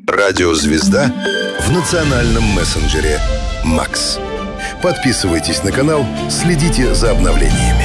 Радиозвезда в национальном мессенджере «Макс». Подписывайтесь на канал, следите за обновлениями.